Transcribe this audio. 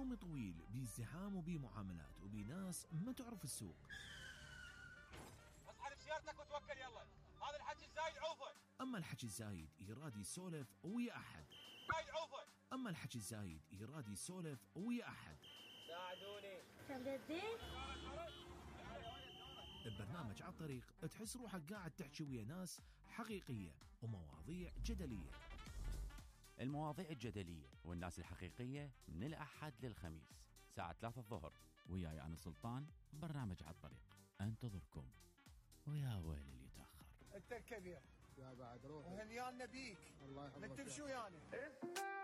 يوم طويل بازدحام وبمعاملات وبناس ما تعرف السوق. اصحى سيارتك وتوكل يلا، هذا الحكي الزايد عوفه. أما الحكي الزايد يراد يسولف ويا أحد. زايد عوفه. أما الحكي الزايد يراد يسولف ويا أحد. ساعدوني. كم جدين؟ ببرنامج على الطريق تحس روحك قاعد تحكي ويا ناس حقيقية ومواضيع جدلية. المواضيع الجدلية والناس الحقيقية من الأحد للخميس ساعة 3 الظهر، وياي أنا سلطان. برنامج على الطريق انتظركم، ويا ويل اللي يتأخر. انت الكبير يا بعد روح وهنيان بيك. الله يحفظك. نتمشوا يعني.